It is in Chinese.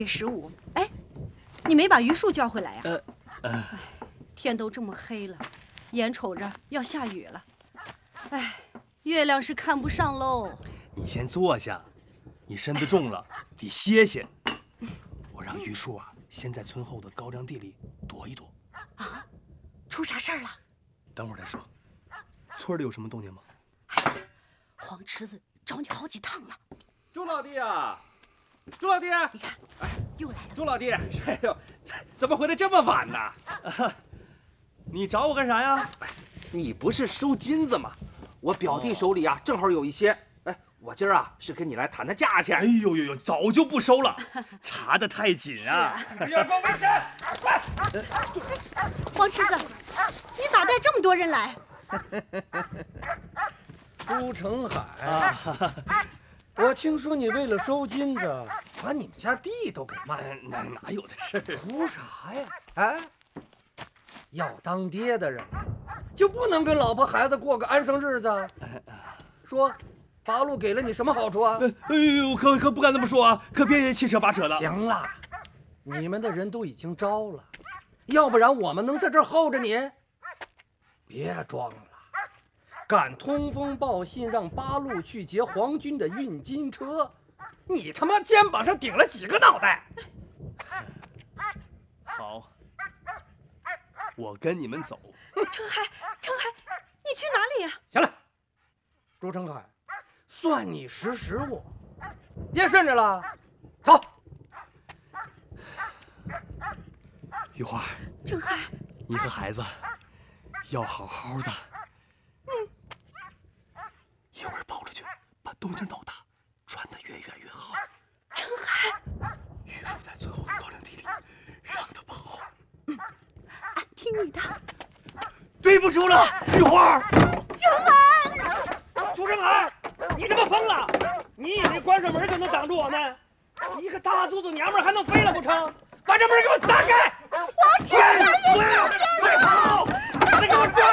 15，哎，你没把榆树叫回来呀？天都这么黑了，眼瞅着要下雨了，哎，月亮是看不上喽。 你先坐下，你身子重了，得歇歇。我让榆树啊，先在村后的高粱地里躲一躲。 啊，出啥事儿了？ 等会儿再说。村里有什么动静吗？ 黄池子找你好几趟了。 朱老弟啊，朱老弟， 你看，又来了。 朱老弟，哎呦，怎么回来这么晚呢？ 你找我干啥呀？ 你不是收金子吗？我表弟手里啊，正好有一些。哎，我今儿啊是跟你来谈谈价钱。 哎呦呦呦，早就不收了，查得太紧啊！ 要给我维持！快！ 黄池子，你咋带这么多人来？ 朱成海，我听说你为了收金子，把你们家地都给卖了， 哪有的事儿？ 图啥呀？哎，要当爹的人就不能跟老婆孩子过个安生日子？说，八路给了你什么好处啊？ 哎呦，可不敢这么说啊！可别七扯八扯的。 行了，你们的人都已经招了，要不然我们能在这儿候着你？别装了。敢通风报信让八路去劫皇军的运金车，你他妈肩膀上顶了几个脑袋？ 好，我跟你们走。 程海，你去哪里呀？ 行了，朱成海，算你识我，别渗着了，走。 玉花， 程海， 你和孩子要好好的。一会儿跑出去，把动静闹大，传得越远越好。 程海， 榆树在村后的高粱地里，让他跑。 俺听你的。 对不住了，玉花。 程海， 朱成海，你他妈疯了！你以为关上门就能挡住我们？一个大肚子娘们还能飞了不成？把这门给我砸开！ 黄池子， 快跑！把他给我抓！